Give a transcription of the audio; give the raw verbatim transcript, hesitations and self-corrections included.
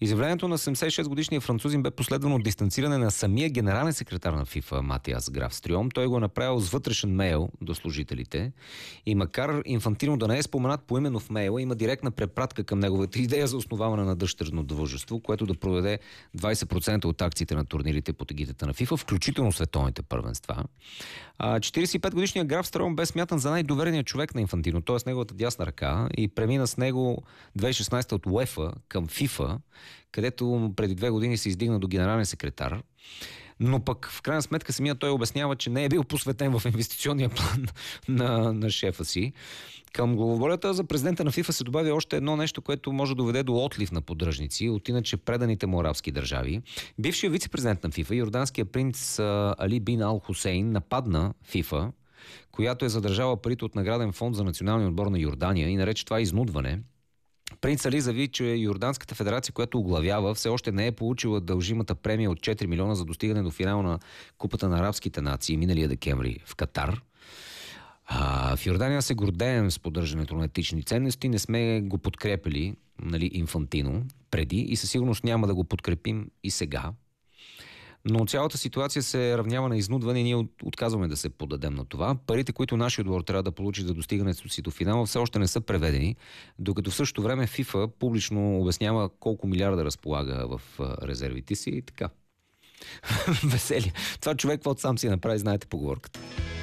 Изявлението на седемдесет и шест годишния французин бе последвано от дистанциране на самия генерален секретар на ФИФА Матиас Графстрюм. Той го е направил с вътрешен мейл до служителите и макар Инфантино да не е споменат поименно в мейла, има директна препратка към неговата идея за основаване на дъщерно дружество, което да проведе двайсет процента от акциите на турнирите под егидата на ФИФА, включително световните първенства. четирийсет и пет годишният Графстрюм бе смятан за най-доверения човек на Инфантино, т.е. неговата дясна ръка, и премина с него две хиляди и шестнадесета от УЕФА към ФИФА, където преди две години се издигна до генерален секретар. Но пък в крайна сметка самия той обяснява, че не е бил посветен в инвестиционния план на, на шефа си. Към главоболята за президента на ФИФА се добави още едно нещо, което може да доведе до отлив на поддръжници от иначе преданите му арабски държави. Бившият вице-президент на ФИФА, йорданският принц Али бин Ал Хусейн, нападна ФИФА, която е задържала парите от награден фонд за националния отбор на Йордания и нарече това изнудване. Принц Али заяви, че Йорданската федерация, която оглавява, все още не е получила дължимата премия от четири милиона за достигане до финала на Купата на арабските нации миналия декември в Катар. А, в Йордания се гордеем с поддържането на етични ценности, не сме го подкрепили, нали, Инфантино преди и със сигурност няма да го подкрепим и сега. Но цялата ситуация се равнява на изнудване и ние отказваме да се подадем на това. Парите, които нашия отбор трябва да получи за достигането си до финала, все още не са преведени, докато в същото време ФИФА публично обяснява колко милиарда разполага в резервите си и така. Веселие. Това човек, каквото сам си направи, знаете поговорката.